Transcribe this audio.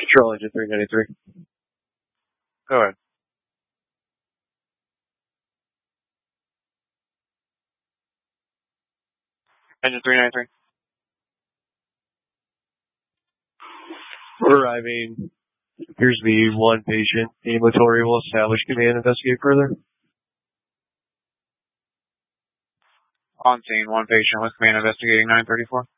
Control Engine 393. Go ahead. Engine 393. Arriving. Appears to be one patient. Ambulatory will establish command. Investigate further. On scene, one patient with command investigating 934.